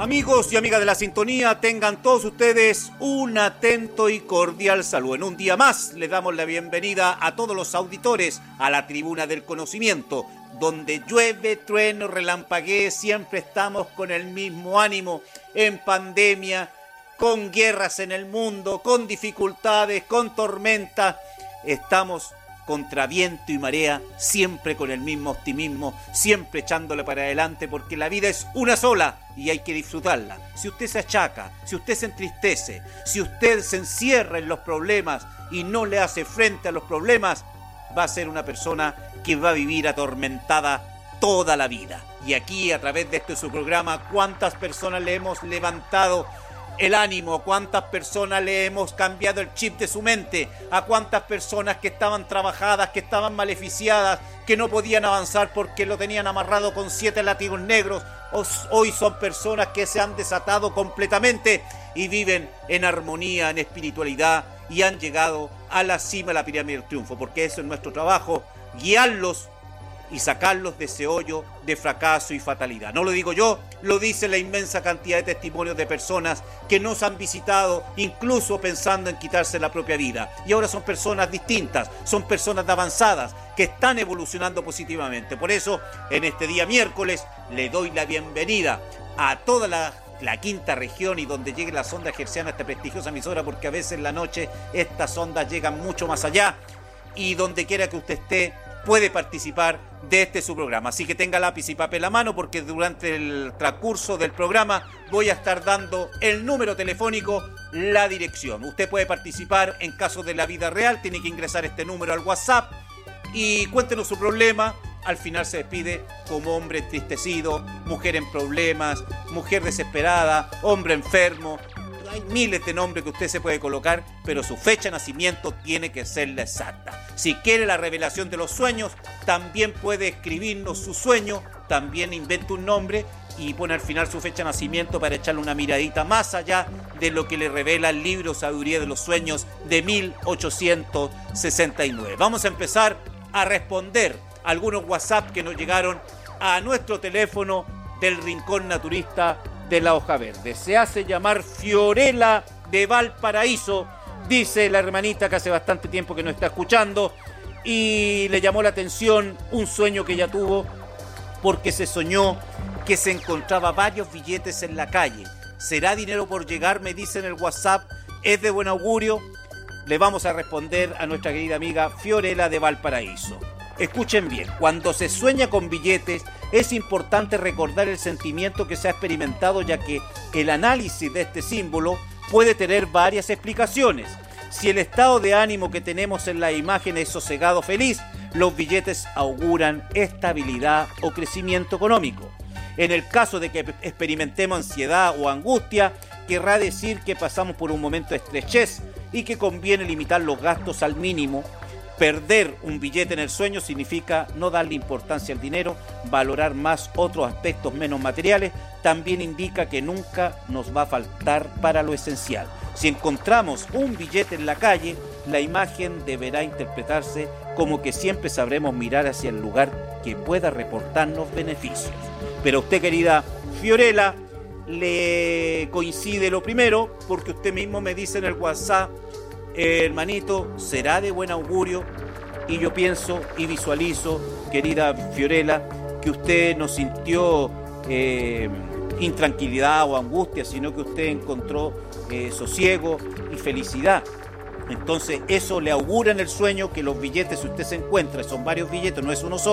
Amigos y amigas de la sintonía, tengan todos ustedes un atento y cordial saludo. En un día más les damos la bienvenida a todos los auditores a la Tribuna del Conocimiento, donde llueve, trueno, relampaguee, siempre estamos con el mismo ánimo, en pandemia, con guerras en el mundo, con dificultades, con tormentas. Estamos contra viento y marea, siempre con el mismo optimismo, siempre echándole para adelante, porque la vida es una sola y hay que disfrutarla. Si usted se achaca, si usted se entristece, si usted se encierra en los problemas y no le hace frente a los problemas, va a ser una persona que va a vivir atormentada toda la vida. Y aquí, a través de este su programa, ¿cuántas personas le hemos levantado el ánimo? ¿Cuántas personas le hemos cambiado el chip de su mente? ¿A cuántas personas que estaban trabajadas, que estaban maleficiadas, que no podían avanzar porque lo tenían amarrado con 7 látigos negros? Hoy son personas que se han desatado completamente y viven en armonía, en espiritualidad, y han llegado a la cima de la pirámide del triunfo, porque eso es nuestro trabajo, guiarlos y sacarlos de ese hoyo de fracaso y fatalidad. No lo digo yo, lo dice la inmensa cantidad de testimonios de personas que nos han visitado, incluso pensando en quitarse la propia vida. Y ahora son personas distintas, son personas avanzadas, que están evolucionando positivamente. Por eso, en este día miércoles, le doy la bienvenida a toda la quinta región y donde llegue la sonda hertziana, esta prestigiosa emisora, porque a veces en la noche estas ondas llegan mucho más allá, y donde quiera que usted esté, puede participar de este su programa. Así que tenga lápiz y papel a mano, porque durante el transcurso del programa voy a estar dando el número telefónico, la dirección. Usted puede participar en casos de la vida real, tiene que ingresar este número al WhatsApp y cuéntenos su problema. Al final se despide como hombre entristecido, mujer en problemas, mujer desesperada, hombre enfermo. Hay miles de nombres que usted se puede colocar, pero su fecha de nacimiento tiene que ser la exacta. Si quiere la revelación de los sueños, también puede escribirnos su sueño, también invente un nombre y pone al final su fecha de nacimiento para echarle una miradita más allá de lo que le revela el libro Sabiduría de los Sueños de 1869. Vamos a empezar a responder algunos WhatsApp que nos llegaron a nuestro teléfono del Rincón Naturista de la Hoja Verde. Se hace llamar Fiorella de Valparaíso, dice la hermanita que hace bastante tiempo que nos está escuchando, y le llamó la atención un sueño que ella tuvo, porque se soñó que se encontraba varios billetes en la calle. ¿Será dinero por llegar?, me dice en el WhatsApp. ¿Es de buen augurio? Le vamos a responder a nuestra querida amiga Fiorella de Valparaíso. Escuchen bien, cuando se sueña con billetes es importante recordar el sentimiento que se ha experimentado, ya que el análisis de este símbolo puede tener varias explicaciones. Si el estado de ánimo que tenemos en la imagen es sosegado, feliz, los billetes auguran estabilidad o crecimiento económico. En el caso de que experimentemos ansiedad o angustia, querrá decir que pasamos por un momento de estrechez y que conviene limitar los gastos al mínimo. Perder un billete en el sueño significa no darle importancia al dinero, valorar más otros aspectos menos materiales. También indica que nunca nos va a faltar para lo esencial. Si encontramos un billete en la calle, la imagen deberá interpretarse como que siempre sabremos mirar hacia el lugar que pueda reportarnos beneficios. Pero a usted, querida Fiorella, le coincide lo primero, porque usted mismo me dice en el WhatsApp: hermanito, será de buen augurio. Y yo pienso y visualizo, querida Fiorella, que usted no sintió intranquilidad o angustia, sino que usted encontró sosiego y felicidad. Entonces eso le augura en el sueño que los billetes, si usted se encuentra, son varios billetes, no es uno solo,